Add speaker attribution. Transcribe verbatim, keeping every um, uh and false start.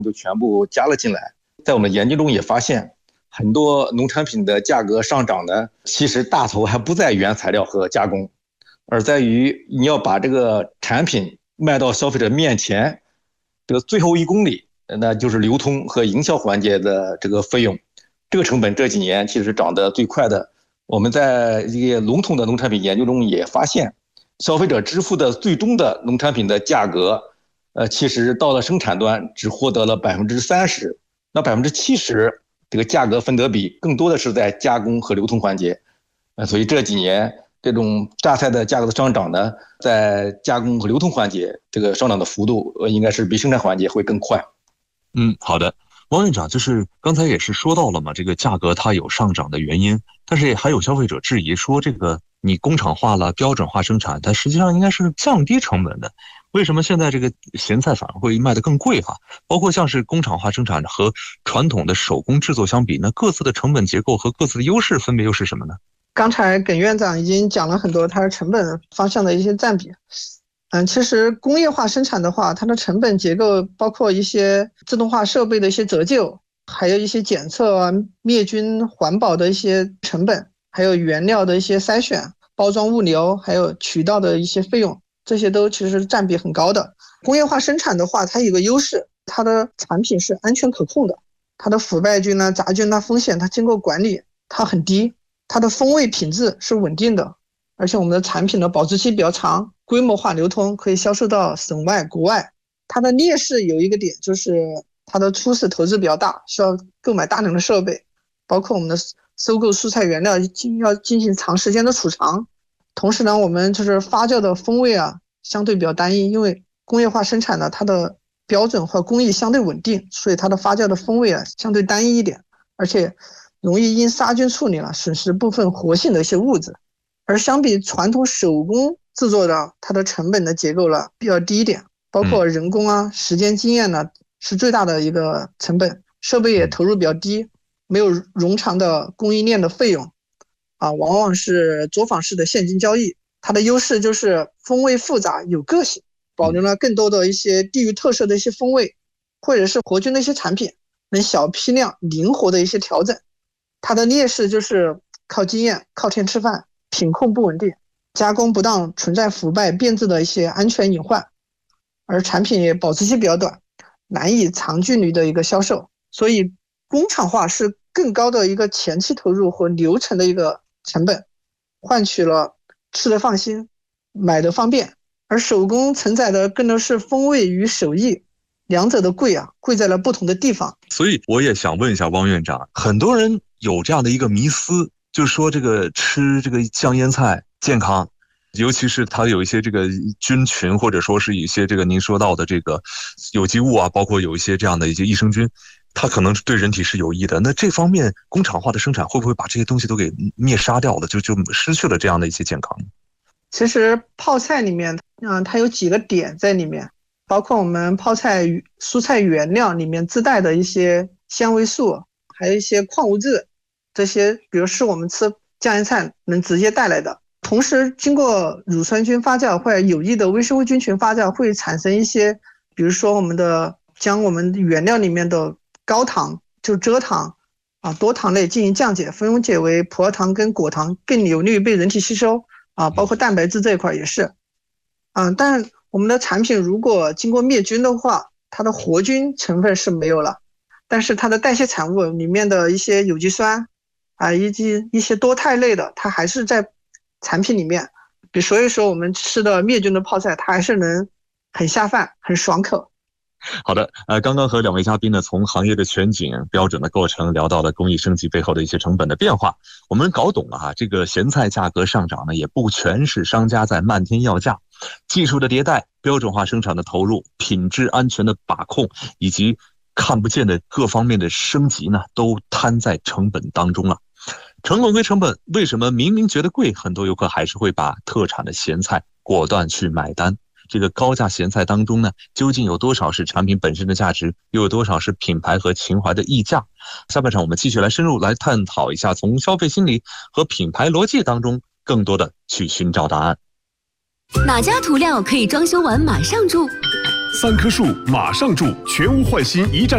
Speaker 1: 就全部加了进来。在我们研究中也发现，很多农产品的价格上涨呢，其实大头还不在原材料和加工，而在于你要把这个产品卖到消费者面前，这个最后一公里，那就是流通和营销环节的这个费用，这个成本这几年其实涨得最快的。我们在一个笼统的农产品研究中也发现，消费者支付的最终的农产品的价格，呃，其实到了生产端只获得了百分之三十，那百分之七十这个价格分得比更多的是在加工和流通环节，呃，所以这几年这种榨菜的价格的上涨呢，在加工和流通环节这个上涨的幅度，呃，应该是比生产环节会更快。
Speaker 2: 嗯，好的。王院长，就是刚才也是说到了嘛，这个价格它有上涨的原因，但是还有消费者质疑说，这个你工厂化了、标准化生产，它实际上应该是降低成本的，为什么现在这个咸菜反而会卖得更贵哈？包括像是工厂化生产和传统的手工制作相比，那各自的成本结构和各自的优势分别又是什么呢？
Speaker 3: 刚才耿院长已经讲了很多它的成本方向的一些占比。嗯，其实工业化生产的话，它的成本结构包括一些自动化设备的一些折旧，还有一些检测啊、灭菌、环保的一些成本，还有原料的一些筛选、包装物流，还有渠道的一些费用，这些都其实占比很高的。工业化生产的话，它有个优势，它的产品是安全可控的，它的腐败菌啊、杂菌啊风险它经过管理，它很低，它的风味品质是稳定的，而且我们的产品的保质期比较长，规模化流通，可以销售到省外、国外。它的劣势有一个点，就是它的初始投资比较大，需要购买大量的设备，包括我们的收购蔬菜原料要进行长时间的储藏。同时呢，我们就是发酵的风味啊，相对比较单一，因为工业化生产呢，它的标准和工艺相对稳定，所以它的发酵的风味啊相对单一一点，而且容易因杀菌处理了损失部分活性的一些物质。而相比传统手工制作的，它的成本的结构了比较低一点，包括人工啊、时间经验呢是最大的一个成本，设备也投入比较低，没有冗长的供应链的费用啊，往往是作坊式的现金交易。它的优势就是风味复杂有个性，保留了更多的一些地域特色的一些风味，或者是活菌的一些产品，能小批量灵活的一些调整。它的劣势就是靠经验、靠天吃饭，品控不稳定，加工不当，存在腐败变质的一些安全隐患，而产品也保质期比较短，难以长距离的一个销售。所以工厂化是更高的一个前期投入和流程的一个成本，换取了吃得放心、买得方便。而手工承载的更多是风味与手艺，两者的贵啊，贵在了不同的地方。
Speaker 2: 所以我也想问一下汪院长，很多人有这样的一个迷思，就是说这个吃这个酱腌菜健康，尤其是它有一些这个菌群，或者说是一些这个您说到的这个有机物啊，包括有一些这样的一些益生菌，它可能对人体是有益的。那这方面工厂化的生产会不会把这些东西都给灭杀掉了，就就失去了这样的一些健康？
Speaker 3: 其实泡菜里面，嗯，它有几个点在里面，包括我们泡菜蔬菜原料里面自带的一些纤维素，还有一些矿物质，这些比如是我们吃酱腌菜能直接带来的。同时经过乳酸菌发酵或者有益的微生物菌群发酵，会产生一些，比如说我们的将我们原料里面的高糖就蔗糖啊多糖类进行降解，分解为葡萄糖跟果糖，更有利于被人体吸收啊，包括蛋白质这一块也是。嗯，但我们的产品如果经过灭菌的话，它的活菌成分是没有了，但是它的代谢产物里面的一些有机酸啊，以及一些多肽类的，它还是在产品里面。比所以说我们吃的灭菌的泡菜，它还是能很下饭、很爽口。
Speaker 2: 好的，呃，刚刚和两位嘉宾呢，从行业的全景、标准的构成，聊到了工艺升级背后的一些成本的变化。我们搞懂了哈，这个咸菜价格上涨呢，也不全是商家在漫天要价，技术的迭代、标准化生产的投入、品质安全的把控，以及看不见的各方面的升级呢，都摊在成本当中了。成本归成本，为什么明明觉得贵，很多游客还是会把特产的咸菜果断去买单？这个高价咸菜当中呢，究竟有多少是产品本身的价值，又有多少是品牌和情怀的溢价？下半场我们继续来深入来探讨一下，从消费心理和品牌逻辑当中，更多的去寻找答案。
Speaker 4: 哪家涂料可以装修完马上住？
Speaker 5: 三棵树马上住，全屋焕新一站